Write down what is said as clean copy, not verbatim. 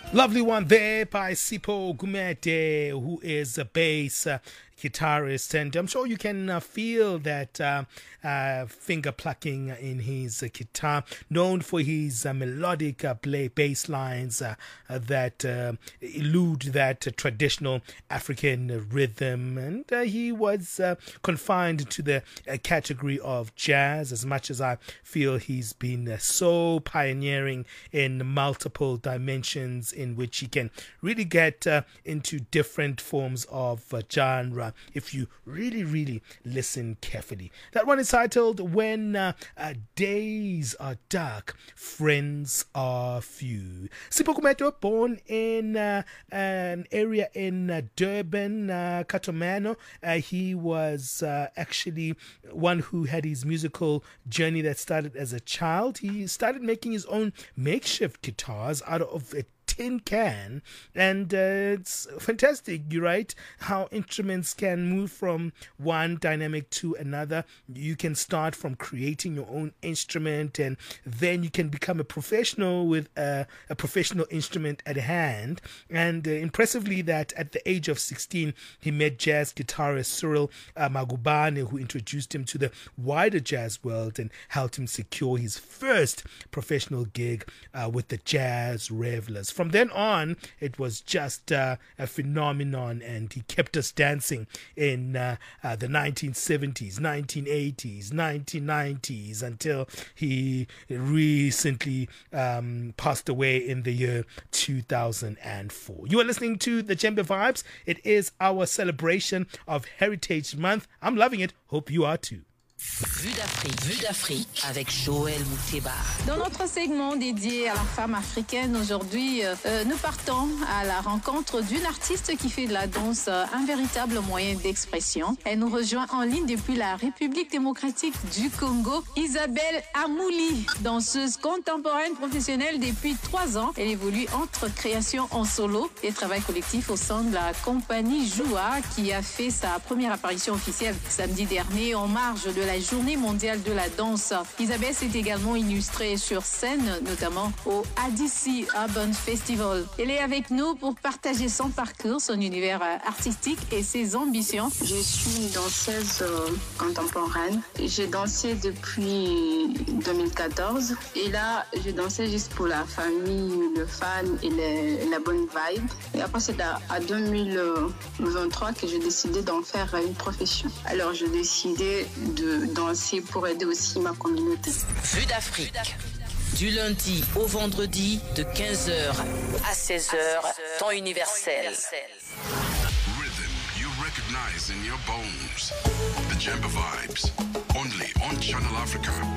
Lovely one there by Sipho Gumede, who is a bass guitarist, and I'm sure you can feel that finger plucking in his guitar, known for his melodic bass lines that elude that traditional African rhythm, and he was confined to the category of jazz, as much as I feel he's been so pioneering in multiple dimensions in which he can really get into different forms of genre if you really listen carefully. That one is titled When Days Are Dark, Friends Are Few. Sipho Gumede, born in an area in Durban, Katomano. He was actually one who had his musical journey that started as a child. He started making his own makeshift guitars out of a tin can, and it's fantastic, you right, how instruments can move from one dynamic to another. You can start from creating your own instrument, and then you can become a professional with a professional instrument at hand. And impressively, that at the age of 16 he met jazz guitarist Cyril Magubane, who introduced him to the wider jazz world and helped him secure his first professional gig with the Jazz Revelers. From then on, it was just a phenomenon, and he kept us dancing in the 1970s, 1980s, 1990s, until he recently passed away in the year 2004. You are listening to the Djembe Vibes. It is our celebration of Heritage Month. I'm loving it. Hope you are too. Vue d'Afrique avec Joël Mouteba. Dans notre segment dédié à la femme africaine, aujourd'hui, nous partons à la rencontre d'une artiste qui fait de la danse un véritable moyen d'expression. Elle nous rejoint en ligne depuis la République démocratique du Congo, Isabelle Amouli, danseuse contemporaine professionnelle depuis 3 ans. Elle évolue entre création en solo et travail collectif au sein de la compagnie Joua, qui a fait sa première apparition officielle samedi dernier en marge de la Journée mondiale de la danse. Isabelle s'est également illustrée sur scène, notamment au ADC Urban Festival. Elle est avec nous pour partager son parcours, son univers artistique et ses ambitions. Je suis danseuse contemporaine. J'ai dansé depuis 2014 et là, je dansais juste pour la famille, le fan et la bonne vibe. Et après, c'est à 2023 que j'ai décidé d'en faire une profession. Alors, j'ai décidé de danser pour aider aussi ma communauté. Vue d'Afrique, du lundi au vendredi de 15h à 16h, temps universel. Rhythm you recognize in your bones. The Djembe Vibes, only on Channel Africa.